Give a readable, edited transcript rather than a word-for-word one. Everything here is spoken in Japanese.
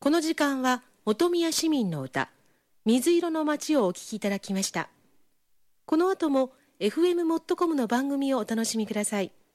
この時間は本宮市民の歌、水色の街をお聴きいただきました。この後も FM もっとコムの番組をお楽しみください。